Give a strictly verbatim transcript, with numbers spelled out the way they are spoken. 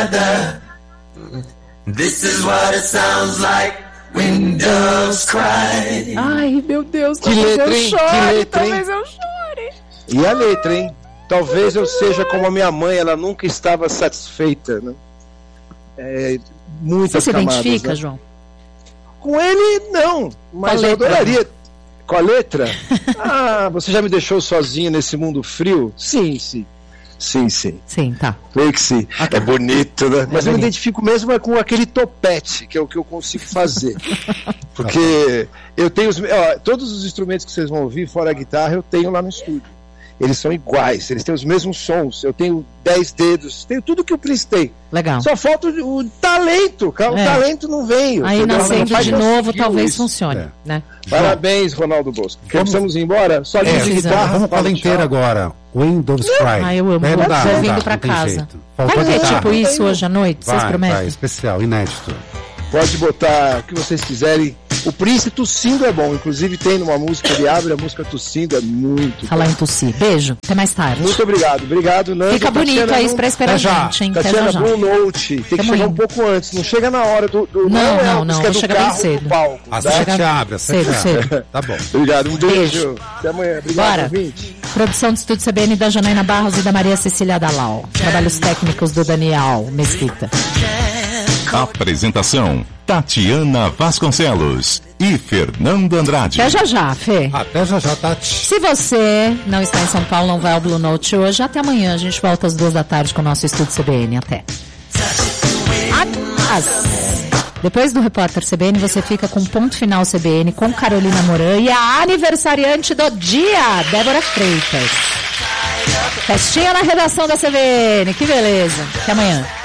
together. This is what it sounds like when doves cry. Ai, meu Deus, que talvez letra, eu hein? chore, Que letra, talvez hein? eu chore. E a letra, hein? Talvez eu seja como a minha mãe, ela nunca estava satisfeita, né? É, muitas Você se camadas, identifica, né? João? Com ele, não. Mas eu adoraria. Com a letra? Ah, você já me deixou sozinho nesse mundo frio? Sim, sim. Sim, sim. Sim, tá. Creio que sim. É bonito, né? Mas é eu bonito. me identifico mesmo com aquele topete, que é o que eu consigo fazer. Porque eu tenho os, ó, todos os instrumentos que vocês vão ouvir, fora a guitarra, eu tenho lá no estúdio. Eles são iguais, eles têm os mesmos sons. Eu tenho dez dedos, tenho tudo que o Prince tem. Legal. Só falta o, o talento, cara. O É. talento não veio. Aí entendeu? nascendo Mas de conseguiu novo, talvez isso. funcione, É. né? Parabéns, Ronaldo Bosco. Porque Vamos- precisamos ir embora. Só É, de Precisamos. guitarra. Vamos com ela fala inteira tchau. agora. When Doves Cry. Ah, eu amo. É, não dá, Tô não vindo dá, pra não tem casa. jeito. Vai Faltou ter guitarra. tipo isso hoje à noite? Vocês Vai, prometem? vai, especial, inédito. Pode botar o que vocês quiserem. O Prince tossindo é bom. Inclusive tem numa música, ele abre a música tossindo, é muito Falar bom. em tossir. Beijo. Até mais tarde. Muito obrigado. Obrigado, Nando. Fica bonito Tatiana, aí não- pra esperar a Até já. gente, hein? Até já Tatiana, já. Blue Note. Tem que Tamo chegar um indo. pouco antes. Não chega na hora do... do Não, é a não, não, música vou do chegar bem carro, do cedo. palco, Às tá? sete abre, às sete Cedo, abre. cedo. Tá bom. Obrigado. Um beijo. Beijo. Até amanhã. Obrigado, Bora. ouvinte. Produção do Estúdio C B N da Janaína Barros e da Maria Cecília Dalau. Trabalhos técnicos do Daniel Mesquita. Apresentação: Tatiana Vasconcelos e Fernando Andrade. Até já já, Fê. Até já já, Tati. Se você não está em São Paulo, não vai ao Blue Note hoje, até amanhã. A gente volta às duas da tarde com o nosso Estúdio C B N. Até. Aliás, depois do Repórter C B N, você fica com Ponto Final C B N com Carolina Moran e a aniversariante do dia, Débora Freitas. Festinha na redação da C B N. Que beleza. Até amanhã.